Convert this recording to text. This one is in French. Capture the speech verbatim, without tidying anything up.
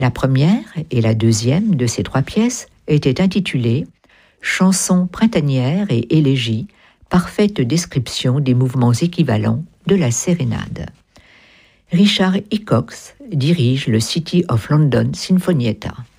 La première et la deuxième de ces trois pièces étaient intitulées « Chansons printanières et élégies, parfaite description des mouvements équivalents de la sérénade ». Richard Hickox dirige le City of London Sinfonietta.